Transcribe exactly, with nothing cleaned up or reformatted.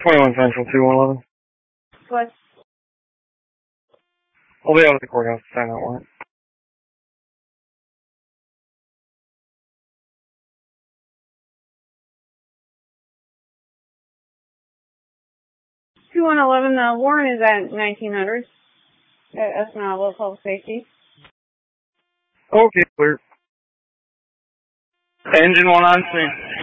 twenty-one Central, two one eleven. What? I'll be out at the courthouse to sign that warrant. two one eleven, the warrant is at nineteen hundred. That's not local safety. Okay, clear. Engine one on scene.